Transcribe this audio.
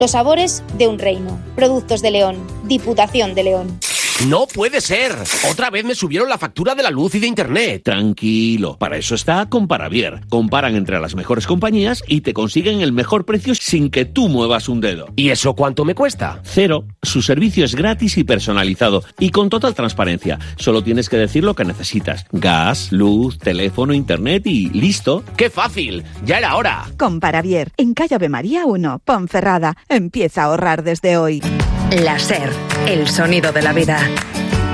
Los sabores de un reino. Productos de León. Diputación de León. ¡No puede ser! Otra vez me subieron la factura de la luz y de internet. Tranquilo, para eso está Comparavier. Comparan entre las mejores compañías y te consiguen el mejor precio sin que tú muevas un dedo. ¿Y eso cuánto me cuesta? 0. Su servicio es gratis y personalizado y con total transparencia. Solo tienes que decir lo que necesitas. Gas, luz, teléfono, internet y listo. ¡Qué fácil! ¡Ya era hora! Comparavier, en calle Ave María 1, Ponferrada. Empieza a ahorrar desde hoy. La SER, el sonido de la vida.